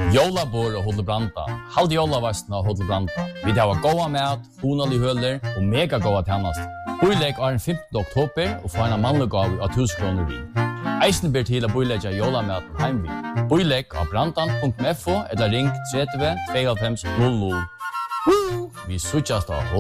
Jólabor og Hotel Branda. Halde jólavastna og Hotel Branda. Vi har goda mat, hunalig høler og mega goda tjänast. Boilegg er den 15. oktober og få en mannlig gav av 1000 kroner vi. Eisen ber til å boilegge jólamaten heim vi. Boilegg av brandan.fo eller ring 30 92 00. Vi suttjast av